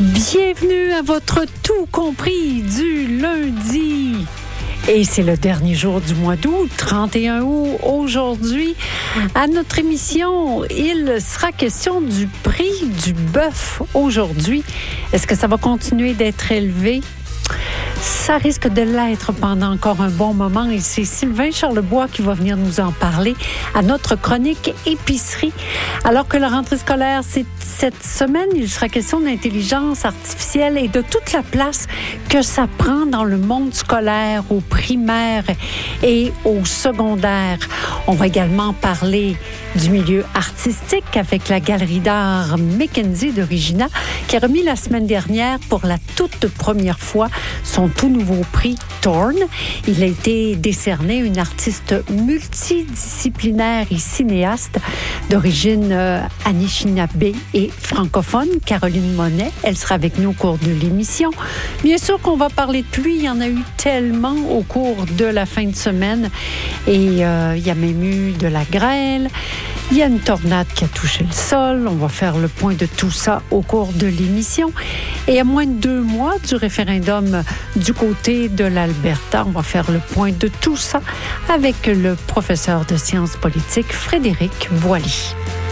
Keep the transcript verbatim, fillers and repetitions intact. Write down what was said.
Bienvenue à votre tout compris du lundi. Et c'est le dernier jour du mois d'août, trente et un août aujourd'hui. À notre émission, il sera question du prix du bœuf aujourd'hui. Est-ce que ça va continuer d'être élevé? Ça risque de l'être pendant encore un bon moment et c'est Sylvain Charlebois qui va venir nous en parler à notre chronique épicerie. Alors que la rentrée scolaire, c'est cette semaine, il sera question d'intelligence artificielle et de toute la place que ça prend dans le monde scolaire, au primaire et au secondaire. On va également parler du milieu artistique avec la galerie d'art Mackenzie de Regina qui a remis la semaine dernière pour la toute première fois son tout nouveau prix Thorne. Il a été décerné à une artiste multidisciplinaire et cinéaste d'origine euh, anishinaabe et francophone, Caroline Monet. Elle sera avec nous au cours de l'émission. Bien sûr qu'on va parler de pluie. Il y en a eu tellement au cours de la fin de semaine. Et euh, il y a même eu de la grêle. Il y a une tornade qui a touché le sol. On va faire le point de tout ça au cours de l'émission. Et à moins de deux mois du référendum du côté de l'Alberta, on va faire le point de tout ça avec le professeur de sciences politiques Frédéric Boily.